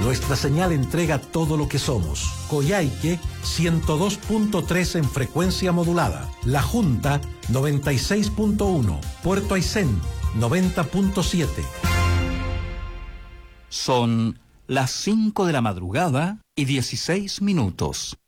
Nuestra señal entrega todo lo que somos. Coyhaique 102.3 en frecuencia modulada. La Junta 96.1. Puerto Aysén 90.7. Son las 5 de la madrugada y 16 minutos.